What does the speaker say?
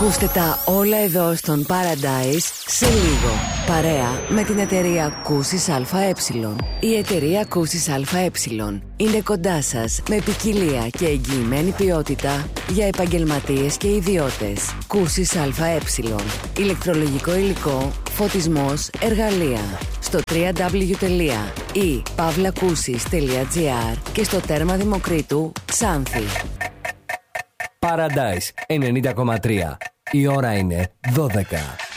Ακούστε τα όλα εδώ στον Paradise σε λίγο. Παρέα με την εταιρεία Κούσης ΑΕ. Η εταιρεία Κούσης ΑΕ είναι κοντά σας με ποικιλία και εγγυημένη ποιότητα για επαγγελματίες και ιδιώτες. Κούσης ΑΕ. Ηλεκτρολογικό υλικό, φωτισμός, εργαλεία. Στο www.pavlakusis.gr και στο τέρμα Δημοκρίτου Ξάνθη. Paradise 90,3. Η ώρα είναι 12.